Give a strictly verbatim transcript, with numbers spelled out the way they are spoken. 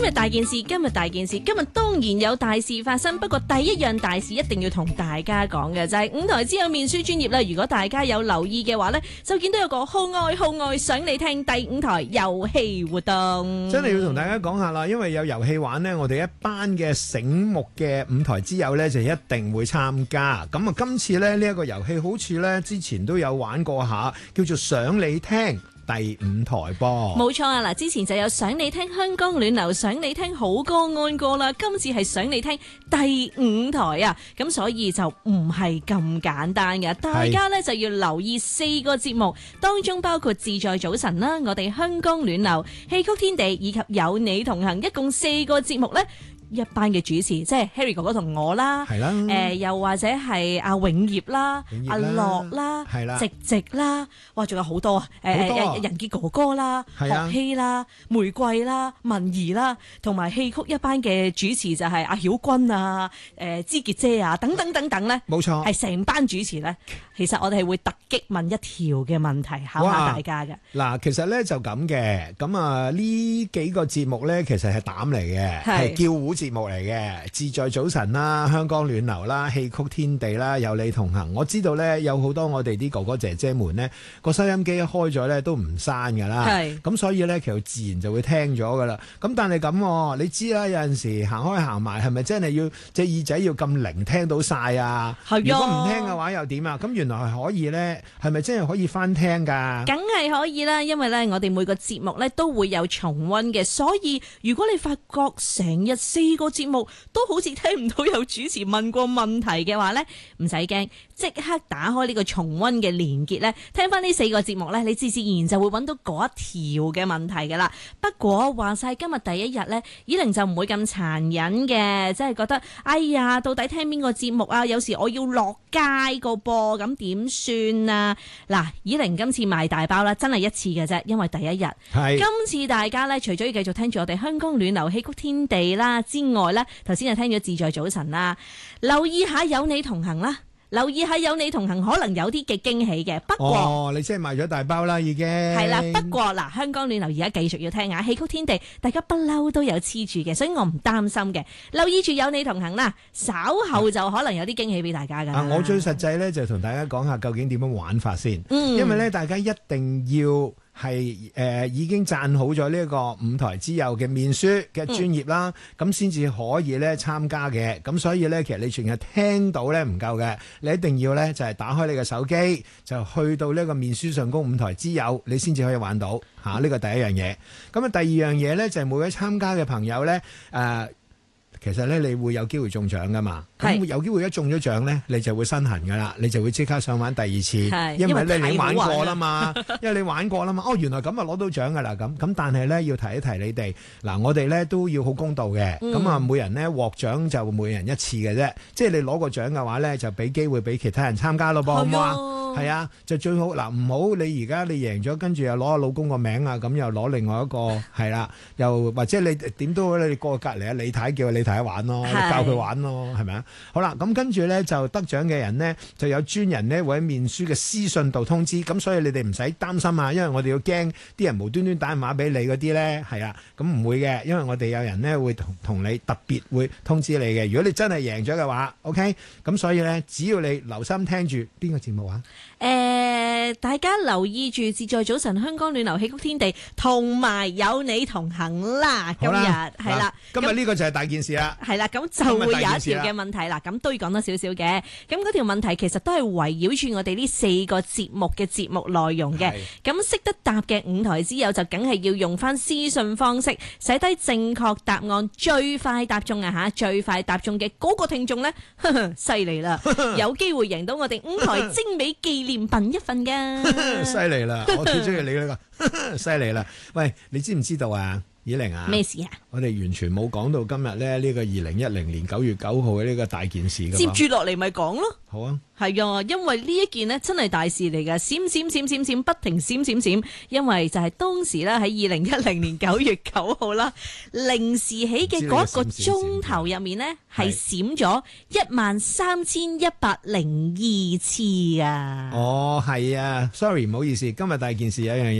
日大件事，今日大件事，今日當然有大事發生。不過第一樣大事一定要同大家講嘅就係、是、五台之友面書專頁啦。如果大家有留意嘅話呢，就見到有個號外號外想你聽第五台遊戲活動。 真係要同大家講下啦，因為有遊戲玩呢，我哋一班嘅醒目嘅五台之友呢，就一定會參加。咁啊，今次呢，呢、這、一個遊戲好似呢，之前都有玩過下，叫做想你聽第五台噃。 冇錯啊！嗱，之前就有想你聽香江暖流，想你聽好歌安歌啦。今次係想你聽第五台啊，咁所以就唔係咁簡單嘅。大家呢就要留意四個節目，當中包括自在早晨啦，我哋香江暖流、戲曲天地以及有你同行，一共四個節目呢。一班嘅主持，即係 Harry 哥哥同我啦， 係啦， 誒、呃、又或者係阿永業啦、阿樂啦、 係啦、 直直啦，哇，仲有好多啊！誒誒，仁傑哥哥啦、學希啦、玫瑰啦、文儀啦，同埋戲曲一班嘅主持就係阿曉君啊、誒芝傑姐啊，等等等等咧，冇錯，係成班主持咧。其實我哋係會突擊問一條嘅問題考下大家嘅。 嗱，其實咧就咁嘅，咁啊呢幾個節目咧其實係膽嚟嘅，係叫糊節目嚟嘅，自在早晨啦、香江暖流啦、戲曲天地啦、有你同行。我知道咧有好多我哋啲哥哥姐姐們咧個收音機一開咗咧都唔閂噶啦，咁所以咧其實自然就會聽咗噶啦。咁但係咁，你知啦，有陣時行開行埋係咪真係要隻耳仔要咁靈聽到晒啊？如果唔聽嘅話又點啊？咁原來係可以咧，係咪真係可以翻聽噶？ 梗係可以啦，因為咧我哋每個節目咧都會有重溫嘅，所以如果你發覺成日四個節目都好似聽唔到有主持問過問題嘅話咧，唔使驚，即刻打開呢個重溫嘅連結咧，聽翻呢四個節目咧，你自自然就會揾到嗰一條嘅問題噶啦。不過話晒今日第一日咧，以玲就唔會咁殘忍嘅，即係覺得哎呀，到底聽邊個節目啊？有時我要落街個噃，咁點算啊？嗱，以玲今次賣大包啦，真係一次嘅啫，因為第一日。係今次大家咧，除咗要繼續聽住我哋香江暖流戲曲天地啦之外咧，頭先就聽咗自在早晨啦，留意下有你同行啦。留意下有你同行，可能有啲嘅驚喜嘅。不過， 哦，你即係賣咗大包啦，已經係啦。不過嗱，香江暖流而家繼續要聽下戲曲天地，大家不嬲都有黐住嘅，所以我唔擔心嘅。留意住有你同行啦，稍後就可能有啲驚喜俾大家噶。 啊，我最實際咧就同大家講下究竟點樣玩法先，嗯、因為咧大家一定要。係誒、呃、已經讚好咗呢個五台之友嘅面書嘅專頁啦，咁先至可以咧參加嘅。咁所以咧，其實你淨係聽到咧唔夠嘅，你一定要咧就係、是、打開你嘅手機，就去到呢個面書上公五台之友，你先至可以玩到嚇。呢、啊這個第一樣嘢。咁啊，第二樣嘢咧就係、是、每位參加嘅朋友咧誒。呃其實咧，你會有機會中獎噶嘛？咁有機會一中咗獎咧，你就會身痕噶啦，你就會即刻想玩第二次，因為咧你玩過啦嘛，因為你玩過啦嘛。哦，原來咁啊攞到獎噶啦咁。咁但係咧要提一提你哋，嗱我哋咧都要好公道嘅。咁、嗯、啊，每人咧獲獎就每人一次嘅啫。即係你攞個獎嘅話咧，就俾機會俾其他人參加咯噃，好唔好啊？係啊，就最好嗱，唔好你而家你贏咗，跟住又攞阿老公個名啊，咁又攞另外一個係啦，又或者你點都好，你過隔離啊，李太叫李太玩咯，教佢玩咯，係咪啊？好啦，咁跟住咧就得獎嘅人呢，就有專人呢會喺面書嘅私信度通知，咁所以你哋唔使擔心啊，因為我哋要驚啲人無端端打電話俾你嗰啲咧，係啊，咁唔會嘅，因為我哋有人呢會同同你特別會通知你嘅。如果你真係贏咗嘅話 ，OK， 咁所以咧只要你留心聽住邊個節目啊？ 誒、呃，大家留意住自在早晨香江暖流戲曲天地，同埋有你同行啦。今日係啦， 今日呢個就係大件事啦。 係啦，咁就會有一條嘅問題啦。咁都要講多少少嘅。咁嗰條問題其實都係圍繞住我哋呢四個節目嘅節目內容嘅。咁識得答嘅五台之友就梗係要用翻私信方式寫低正確答案，最快答中啊吓！最快答中嘅嗰個聽眾咧，犀利啦，有機會贏到我哋五台精美紀念品一份噶， 犀利啦！我最中意你呢個，犀利啦！喂，你知唔知道啊？以玲啊， 咩事啊？我哋完全冇講到今日咧呢個二零一零年九月九號嘅呢個大件事噶。接住落嚟咪講咯。 好啊。 係啊，因為呢一件呢真係大事嚟㗎，閃閃閃閃閃不停閃閃閃，因為就係當時咧喺二零一零年九月九號啦，零時起嘅嗰一個鐘頭入面呢，係閃咗一萬三千一百零二次啊！ 哦，係啊 ，sorry， 唔好意思，今日大件事有一樣嘢。